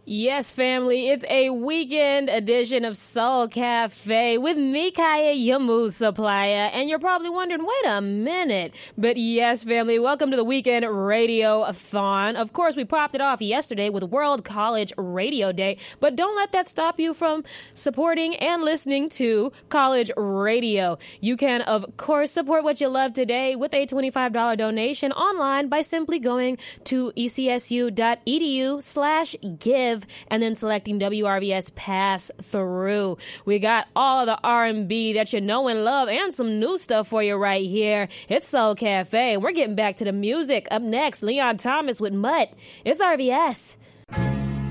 Yes, family, it's a weekend edition of Soul Cafe with me, Kaya, your mood supplier. And you're probably wondering, wait a minute. But yes, family, welcome to the Weekend Radio-a-thon. Of course, we popped it off yesterday with World College Radio Day. But don't let that stop you from supporting and listening to college radio. You can, of course, support what you love today with a $25 donation online by simply going to ecsu.edu/give. And then selecting WRVS Pass Through. We got all of the R&B that you know and love and some new stuff for you right here. It's Soul Cafe. We're getting back to the music. Up next, Leon Thomas with Mutt. It's RVS.